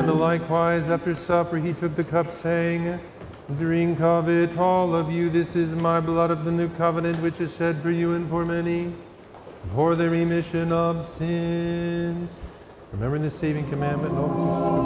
And likewise after supper he took the cup, saying, Drink of it, all of you. This is my blood of the new covenant, which is shed for you and for many, for the remission of sins. Remembering the saving commandment and all the